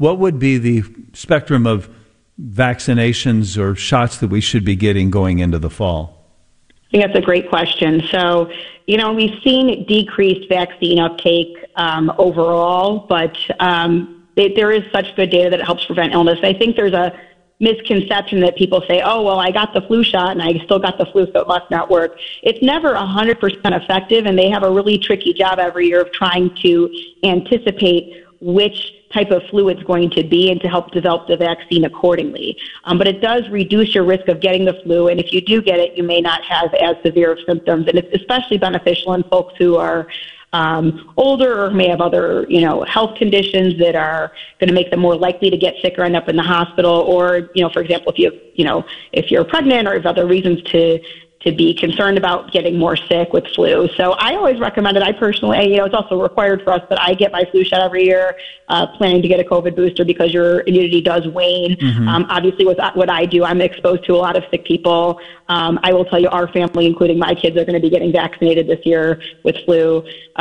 what would be the spectrum of vaccinations or shots that we should be getting going into the fall? I think that's a great question. So, we've seen decreased vaccine uptake overall, but there is such good data that it helps prevent illness. I think there's a misconception that people say, oh, well, I got the flu shot and I still got the flu, so it must not work. It's never 100% effective, and they have a really tricky job every year of trying to anticipate which type of flu it's going to be and to help develop the vaccine accordingly. But it does reduce your risk of getting the flu, and if you do get it, you may not have as severe of symptoms, and it's especially beneficial in folks who are older or may have other, health conditions that are going to make them more likely to get sick or end up in the hospital. Or, for example, if you're pregnant or have other reasons to be concerned about getting more sick with flu. So I always recommend it. I personally, it's also required for us that I get my flu shot every year, planning to get a COVID booster because your immunity does wane. Mm-hmm. Obviously, with what I do, I'm exposed to a lot of sick people. I will tell you, our family, including my kids, are going to be getting vaccinated this year with flu.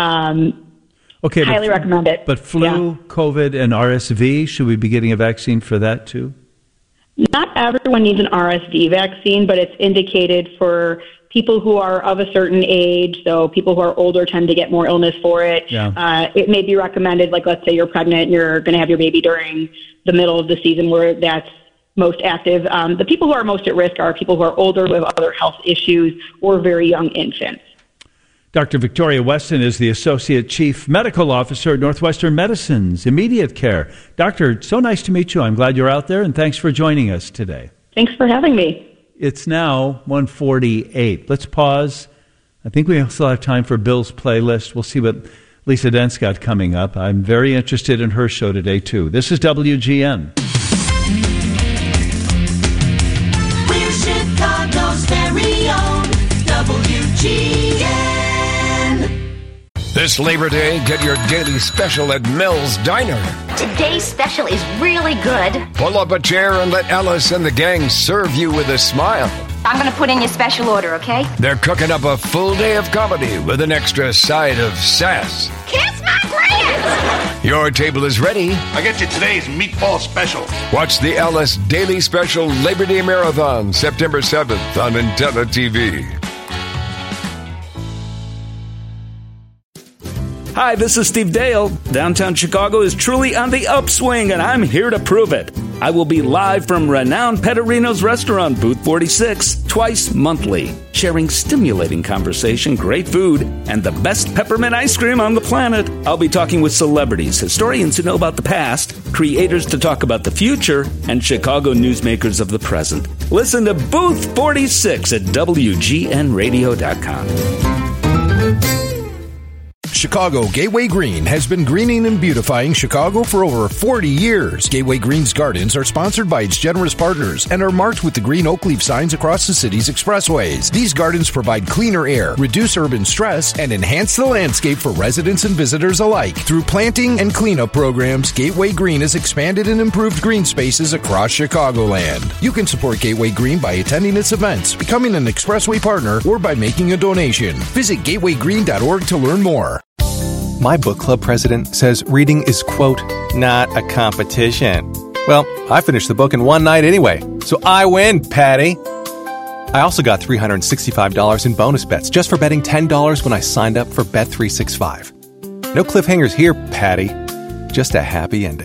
Okay, highly recommend it. But flu, COVID, and RSV, should we be getting a vaccine for that too? Not everyone needs an RSV vaccine, but it's indicated for people who are of a certain age. So people who are older tend to get more illness for it. Yeah. It may be recommended, like let's say you're pregnant and you're going to have your baby during the middle of the season where that's most active. The people who are most at risk are people who are older, who have other health issues, or very young infants. Dr. Victoria Weston is the Associate Chief Medical Officer at Northwestern Medicine's Immediate Care. Doctor, so nice to meet you. I'm glad you're out there, and thanks for joining us today. Thanks for having me. It's now 1:48. Let's pause. I think we still have time for Bill's playlist. We'll see what Lisa Dent's got coming up. I'm very interested in her show today, too. This is WGN. We're Chicago's very own WGN. This Labor Day, get your daily special at Mel's Diner. Today's special is really good. Pull up a chair and let Alice and the gang serve you with a smile. I'm going to put in your special order, okay? They're cooking up a full day of comedy with an extra side of sass. Kiss my grits! Your table is ready. I get you today's meatball special. Watch the Alice Daily Special Labor Day Marathon, September 7th on Intella TV. Hi, this is Steve Dale. Downtown Chicago is truly on the upswing, and I'm here to prove it. I will be live from renowned Petterino's restaurant, Booth 46, twice monthly, sharing stimulating conversation, great food, and the best peppermint ice cream on the planet. I'll be talking with celebrities, historians who know about the past, creators to talk about the future, and Chicago newsmakers of the present. Listen to Booth 46 at WGNradio.com. Chicago Gateway Green has been greening and beautifying Chicago for over 40 years. Gateway Green's gardens are sponsored by its generous partners and are marked with the green oak leaf signs across the city's expressways. These gardens provide cleaner air, reduce urban stress, and enhance the landscape for residents and visitors alike. Through planting and cleanup programs, Gateway Green has expanded and improved green spaces across Chicagoland. You can support Gateway Green by attending its events, becoming an expressway partner, or by making a donation. Visit gatewaygreen.org to learn more. My book club president says reading is, quote, not a competition. Well, I finished the book in one night anyway, so I win, Patty. I also got $365 in bonus bets just for betting $10 when I signed up for Bet365. No cliffhangers here, Patty. Just a happy ending.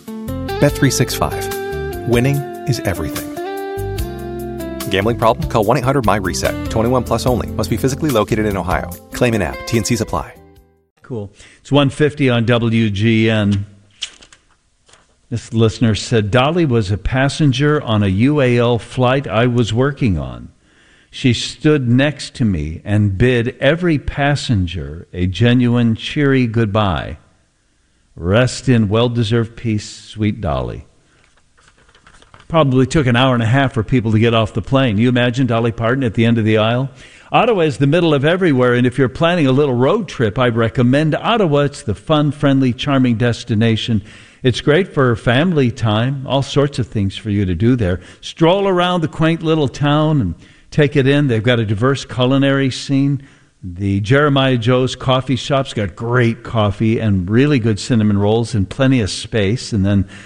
Bet365. Winning is everything. Gambling problem? Call 1-800-MY-RESET. 21 plus only. Must be physically located in Ohio. Claim in app. T&Cs apply. Cool. It's 1:50 on WGN. This listener said, Dolly was a passenger on a UAL flight I was working on. She stood next to me and bid every passenger a genuine, cheery goodbye. Rest in well-deserved peace, sweet Dolly. Probably took an hour and a half for people to get off the plane. You imagine Dolly Parton at the end of the aisle? Ottawa is the middle of everywhere, and if you're planning a little road trip, I recommend Ottawa. It's the fun, friendly, charming destination. It's great for family time, all sorts of things for you to do there. Stroll around the quaint little town and take it in. They've got a diverse culinary scene. The Jeremiah Joe's coffee shop's got great coffee and really good cinnamon rolls and plenty of space. And then